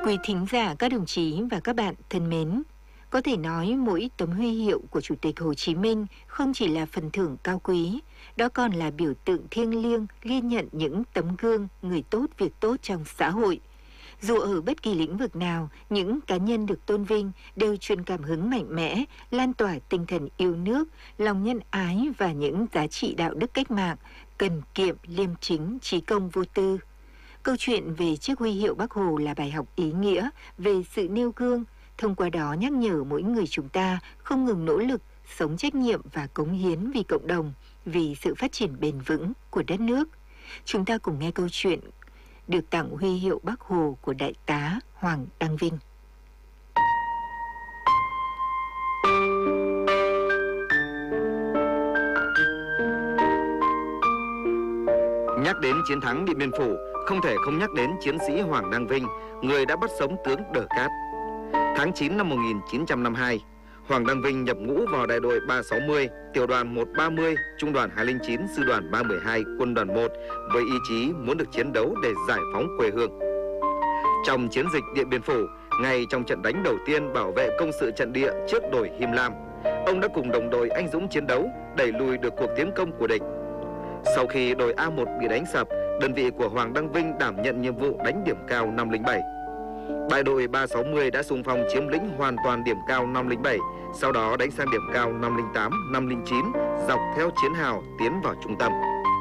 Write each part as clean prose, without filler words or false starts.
Quý thính giả, các đồng chí và các bạn thân mến, có thể nói mỗi tấm huy hiệu của Chủ tịch Hồ Chí Minh không chỉ là phần thưởng cao quý, đó còn là biểu tượng thiêng liêng ghi nhận những tấm gương người tốt việc tốt trong xã hội. Dù ở bất kỳ lĩnh vực nào, những cá nhân được tôn vinh đều truyền cảm hứng mạnh mẽ, lan tỏa tinh thần yêu nước, lòng nhân ái và những giá trị đạo đức cách mạng, cần kiệm, liêm chính, trí công vô tư. Câu chuyện về chiếc huy hiệu Bác Hồ là bài học ý nghĩa về sự nêu gương, thông qua đó nhắc nhở mỗi người chúng ta không ngừng nỗ lực, sống trách nhiệm và cống hiến vì cộng đồng, vì sự phát triển bền vững của đất nước. Chúng ta cùng nghe câu chuyện được tặng huy hiệu Bác Hồ của Đại tá Hoàng Đăng Vinh. Nhắc đến chiến thắng Điện Biên Phủ, không thể không nhắc đến chiến sĩ Hoàng Đăng Vinh, người đã bắt sống tướng Đờ Cát. Tháng 9 năm 1952, Hoàng Đăng Vinh nhập ngũ vào đại đội 360, tiểu đoàn 130, trung đoàn 209, sư đoàn 312, quân đoàn 1 với ý chí muốn được chiến đấu để giải phóng quê hương. Trong chiến dịch Điện Biên Phủ, ngay trong trận đánh đầu tiên bảo vệ công sự trận địa trước đồi Him Lam, ông đã cùng đồng đội anh dũng chiến đấu, đẩy lùi được cuộc tiến công của địch. Sau khi đồi A1 bị đánh sập, đơn vị của Hoàng Đăng Vinh đảm nhận nhiệm vụ đánh điểm cao 507. Đại đội 360 đã xung phong chiếm lĩnh hoàn toàn điểm cao 507, sau đó đánh sang điểm cao 508, 509, dọc theo chiến hào tiến vào trung tâm.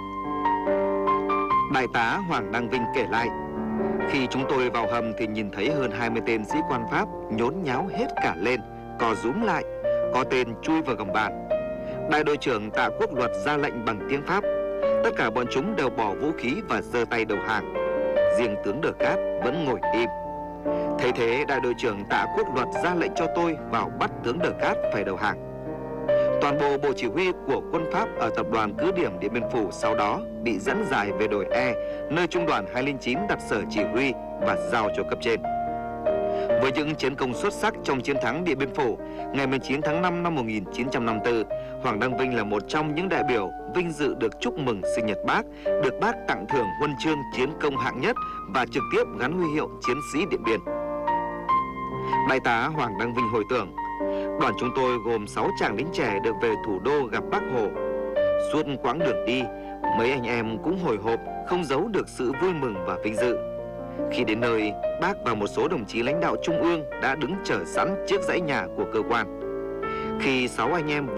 Đại tá Hoàng Đăng Vinh kể lại, khi chúng tôi vào hầm thì nhìn thấy hơn 20 tên sĩ quan Pháp nhốn nháo hết cả lên, co rúm lại, có tên chui vào gầm bàn. Đại đội trưởng Tạ Quốc Luật ra lệnh bằng tiếng Pháp. Tất cả bọn chúng đều bỏ vũ khí và giơ tay đầu hàng. Riêng tướng Đờ Cát vẫn ngồi im. Thấy thế, đại đội trưởng Tạ Quốc Luật ra lệnh cho tôi vào bắt tướng Đờ Cát phải đầu hàng. Toàn bộ bộ chỉ huy của quân Pháp ở tập đoàn cứ điểm Điện Biên Phủ sau đó bị dẫn giải về đồi E, nơi trung đoàn 209 đặt sở chỉ huy và giao cho cấp trên. Với những chiến công xuất sắc trong chiến thắng Điện Biên Phủ, ngày 19 tháng 5 năm 1954, Hoàng Đăng Vinh là một trong những đại biểu vinh dự được chúc mừng sinh nhật Bác, được Bác tặng thưởng huân chương chiến công hạng nhất và trực tiếp gắn huy hiệu chiến sĩ Điện Biên. Đại tá Hoàng Đăng Vinh hồi tưởng, đoàn chúng tôi gồm 6 chàng lính trẻ được về thủ đô gặp Bác Hồ. Suốt quãng đường đi, mấy anh em cũng hồi hộp, không giấu được sự vui mừng và vinh dự. Khi đến nơi, Bác và một số đồng chí lãnh đạo trung ương đã đứng chờ sẵn trước dãy nhà của cơ quan. Khi 6 anh em